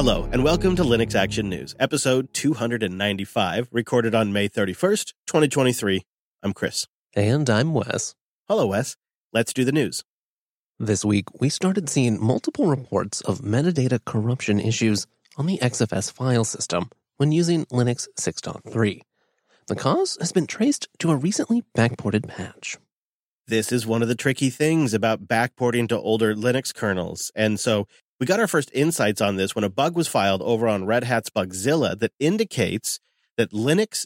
Hello, and welcome to Linux Action News, episode 295, recorded on May 31st, 2023. I'm Chris. And I'm Wes. Hello, Wes. Let's do the news. This week, we started seeing multiple reports of metadata corruption issues on the XFS file system when using Linux 6.3. The cause has been traced to a recently backported patch. This is one of the tricky things about backporting to older Linux kernels, and so we got our first insights on this when a bug was filed over on Red Hat's Bugzilla that indicates that Linux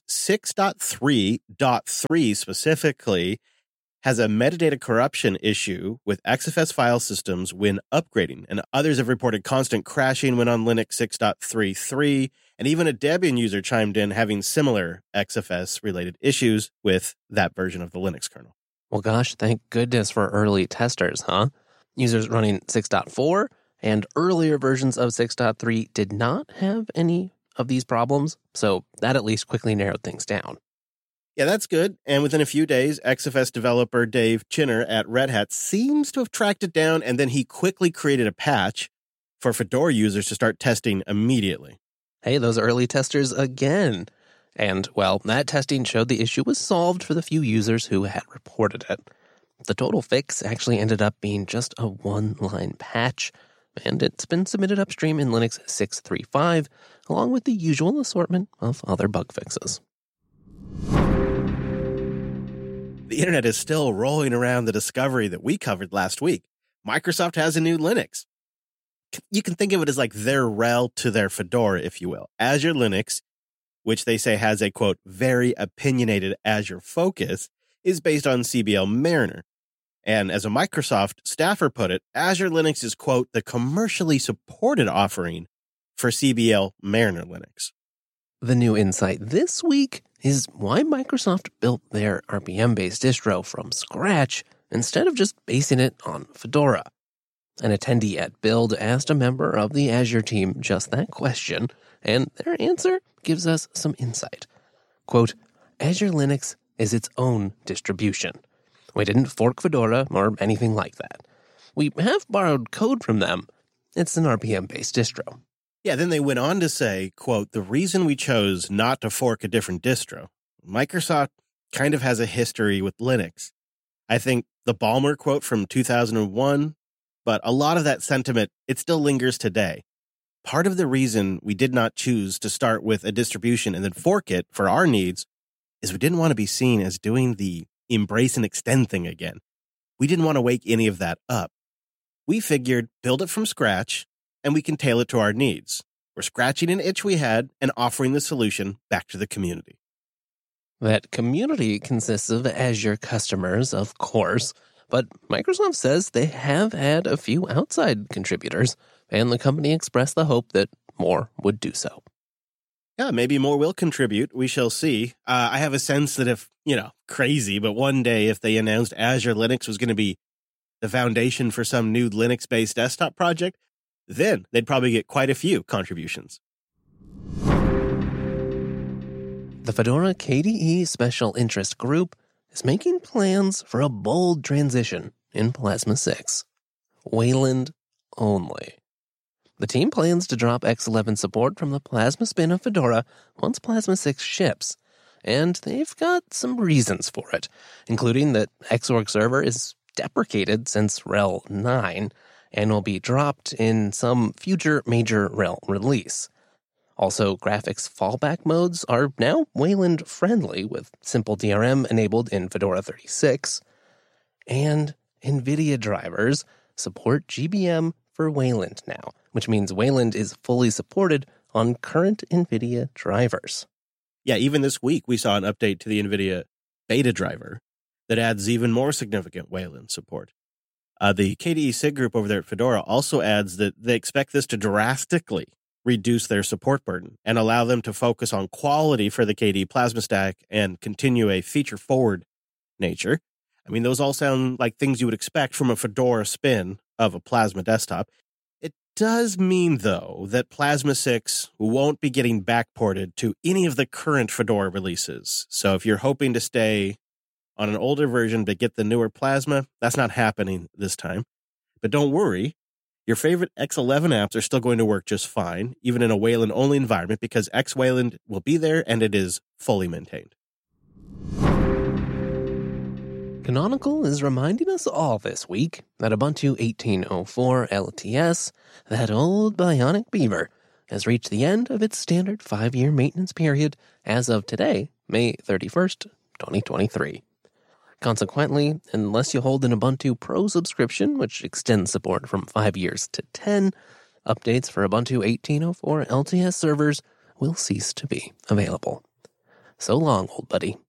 6.3.3 specifically has a metadata corruption issue with XFS file systems when upgrading, and others have reported constant crashing when on Linux 6.3.3, and even a Debian user chimed in having similar XFS-related issues with that version of the Linux kernel. Well, gosh, thank goodness for early testers, huh? Users running 6.4 and earlier versions of 6.3 did not have any of these problems, so that at least quickly narrowed things down. Yeah, that's good. And within a few days, XFS developer Dave Chinner at Red Hat seems to have tracked it down, and then he quickly created a patch for Fedora users to start testing immediately. Hey, those early testers again. And, well, that testing showed the issue was solved for the few users who had reported it. The total fix actually ended up being just a one-line patch, and it's been submitted upstream in Linux 6.3.5, along with the usual assortment of other bug fixes. The internet is still rolling around the discovery that we covered last week. Microsoft has a new Linux. You can think of it as like their RHEL to their Fedora, if you will. Azure Linux, which they say has a, quote, very opinionated Azure focus, is based on CBL Mariner. And as a Microsoft staffer put it, Azure Linux is, quote, the commercially supported offering for CBL Mariner Linux. The new insight this week is why Microsoft built their RPM-based distro from scratch instead of just basing it on Fedora. An attendee at Build asked a member of the Azure team just that question, and their answer gives us some insight. Quote, Azure Linux is its own distribution. We didn't fork Fedora or anything like that. We have borrowed code from them. It's an RPM-based distro. Yeah, then they went on to say, quote, the reason we chose not to fork a different distro, Microsoft kind of has a history with Linux. I think the Ballmer quote from 2001, but a lot of that sentiment, it still lingers today. Part of the reason we did not choose to start with a distribution and then fork it for our needs is we didn't want to be seen as doing the embrace and extend thing again. We didn't want to wake any of that up. We figured build it from scratch and we can tailor it to our needs. We're scratching an itch we had and offering the solution back to the community. That community consists of Azure customers, of course, but Microsoft says they have had a few outside contributors, and the company expressed the hope that more would do so. Yeah, maybe more will contribute. We shall see. I have a sense that if, crazy, but one day if they announced Azure Linux was going to be the foundation for some new Linux-based desktop project, then they'd probably get quite a few contributions. The Fedora KDE Special Interest Group is making plans for a bold transition in Plasma 6. Wayland only. The team plans to drop X11 support from the Plasma spin of Fedora once Plasma 6 ships, and they've got some reasons for it, including that Xorg Server is deprecated since RHEL 9 and will be dropped in some future major RHEL release. Also, graphics fallback modes are now Wayland friendly with simple DRM enabled in Fedora 36, and NVIDIA drivers support GBM for Wayland now, which means Wayland is fully supported on current NVIDIA drivers. Yeah, even this week we saw an update to the NVIDIA beta driver that adds even more significant Wayland support. The KDE SIG group over there at Fedora also adds that they expect this to drastically reduce their support burden and allow them to focus on quality for the KDE Plasma stack and continue a feature-forward nature. I mean, those all sound like things you would expect from a Fedora spin of a Plasma desktop. It does mean, though, that Plasma 6 won't be getting backported to any of the current Fedora releases. So if you're hoping to stay on an older version but get the newer Plasma, that's not happening this time. But don't worry. Your favorite X11 apps are still going to work just fine, even in a Wayland-only environment, because X-Wayland will be there and it is fully maintained. Canonical is reminding us all this week that Ubuntu 18.04 LTS, that old bionic beaver, has reached the end of its standard 5-year maintenance period as of today, May 31st, 2023. Consequently, unless you hold an Ubuntu Pro subscription, which extends support from 5 years to 10, updates for Ubuntu 18.04 LTS servers will cease to be available. So long, old buddy.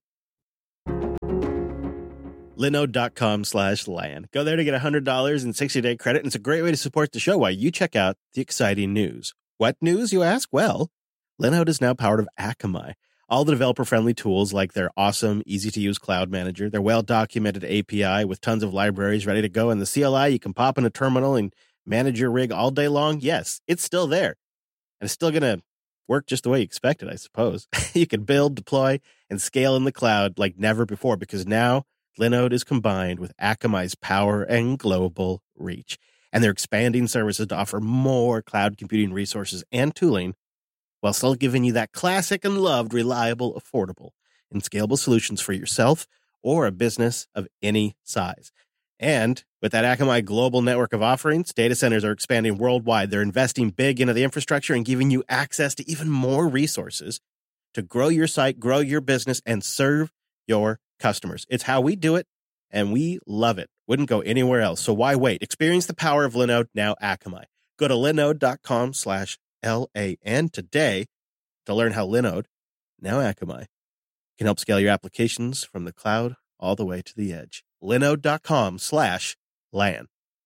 Linode.com/LAN. Go there to get $100 in 60-day credit, and it's a great way to support the show while you check out the exciting news. What news, you ask? Well, Linode is now powered of Akamai. All the developer-friendly tools like their awesome, easy-to-use cloud manager, their well-documented API with tons of libraries ready to go, and the CLI you can pop in a terminal and manage your rig all day long. Yes, it's still there. And it's still going to work just the way you expected, I suppose. You can build, deploy, and scale in the cloud like never before, because now Linode is combined with Akamai's power and global reach. And they're expanding services to offer more cloud computing resources and tooling, while still giving you that classic and loved, reliable, affordable, and scalable solutions for yourself or a business of any size. And with that Akamai global network of offerings, data centers are expanding worldwide. They're investing big into the infrastructure and giving you access to even more resources to grow your site, grow your business, and serve your customers. It's how we do it, and we love it. Wouldn't go anywhere else. So why wait? Experience the power of Linode, now Akamai. Go to linode.com/LAN today to learn how Linode, now Akamai, can help scale your applications from the cloud all the way to the edge. Linode.com/LAN.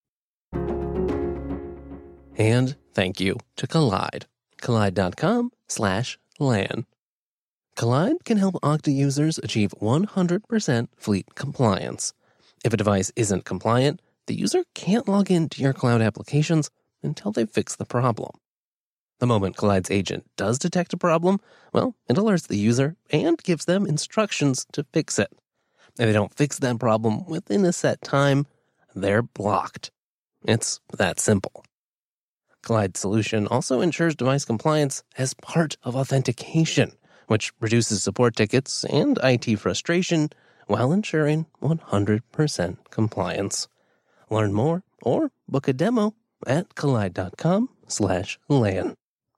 And thank you to Kolide. Kolide.com/LAN. Kolide can help Okta users achieve 100% fleet compliance. If a device isn't compliant, the user can't log into your cloud applications until they fix the problem. The moment Kolide's agent does detect a problem, well, it alerts the user and gives them instructions to fix it. If they don't fix that problem within a set time, they're blocked. It's that simple. Kolide's solution also ensures device compliance as part of authentication, which reduces support tickets and IT frustration while ensuring 100% compliance. Learn more or book a demo at kolide.com/LAN.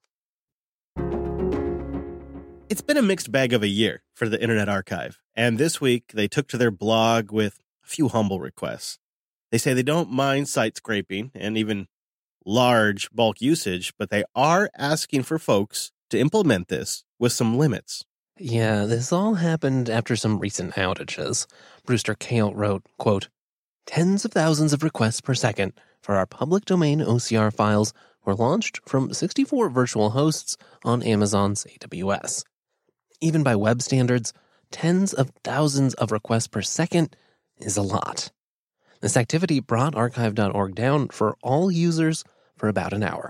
It's been a mixed bag of a year for the Internet Archive, and this week they took to their blog with a few humble requests. They say they don't mind site scraping and even large bulk usage, but they are asking for folks to implement this with some limits. Yeah, this all happened after some recent outages. Brewster Kahle wrote, quote, "Tens of thousands of requests per second for our public domain OCR files were launched from 64 virtual hosts on Amazon's AWS. Even by web standards, tens of thousands of requests per second is a lot. This activity brought archive.org down for all users for about an hour."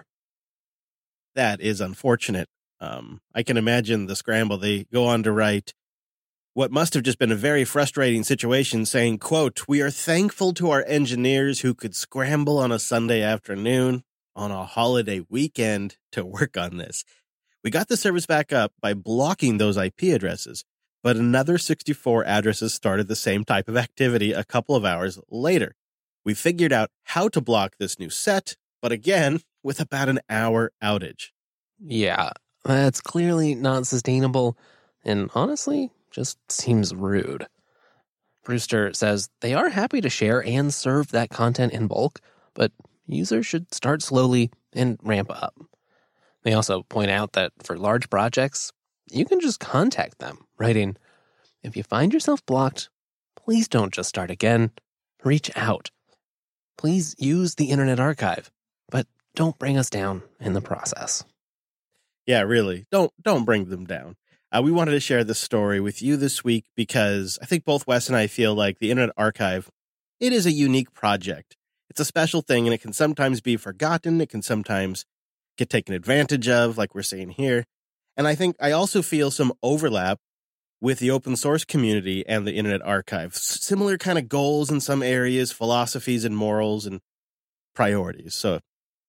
That is unfortunate. I can imagine the scramble. They go on to write, what must have just been a very frustrating situation, saying, quote, "We are thankful to our engineers who could scramble on a Sunday afternoon on a holiday weekend to work on this. We got the service back up by blocking those IP addresses, but another 64 addresses started the same type of activity a couple of hours later. We figured out how to block this new set, but again, with about an hour outage." Yeah, that's clearly not sustainable, and honestly, just seems rude. Brewster says they are happy to share and serve that content in bulk, but users should start slowly and ramp up. They also point out that for large projects, you can just contact them, writing, "If you find yourself blocked, please don't just start again. Reach out. Please use the Internet Archive, but don't bring us down in the process." Yeah, really. Don't bring them down. We wanted to share this story with you this week because I think both Wes and I feel like the Internet Archive, it is a unique project. It's a special thing, and it can sometimes be forgotten. It can sometimes get taken advantage of, like we're saying here. And I think I also feel some overlap with the open source community and the Internet Archive. Similar kind of goals in some areas, philosophies and morals and priorities. So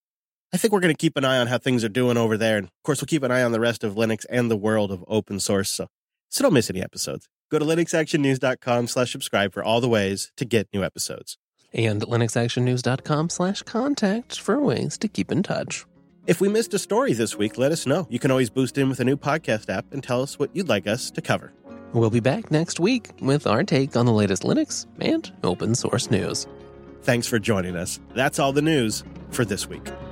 I think we're going to keep an eye on how things are doing over there. And of course, we'll keep an eye on the rest of Linux and the world of open source. So don't miss any episodes. Go to linuxactionnews.com/subscribe for all the ways to get new episodes. And linuxactionnews.com/contact for ways to keep in touch. If we missed a story this week, let us know. You can always boost in with a new podcast app and tell us what you'd like us to cover. We'll be back next week with our take on the latest Linux and open source news. Thanks for joining us. That's all the news for this week.